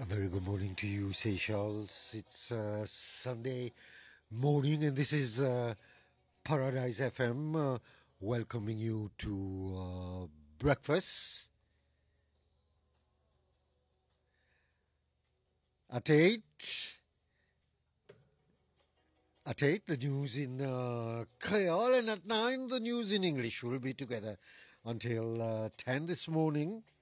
A very good morning to you, Seychelles. It's Sunday morning, and this is Paradise FM welcoming you to breakfast at 8. At 8, the news in Creole, and at 9, the news in English. We'll be together until 10 this morning.